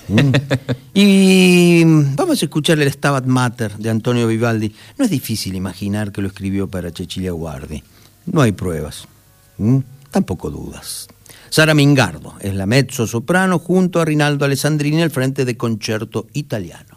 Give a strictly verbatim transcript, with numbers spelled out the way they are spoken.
¿Mm? Y vamos a escuchar el Stabat Mater de Antonio Vivaldi. No es difícil imaginar que lo escribió para Cecilia Guardi. No hay pruebas, ¿Mm? tampoco dudas. Sara Mingardo es la mezzo soprano junto a Rinaldo Alessandrini al frente de Concerto Italiano.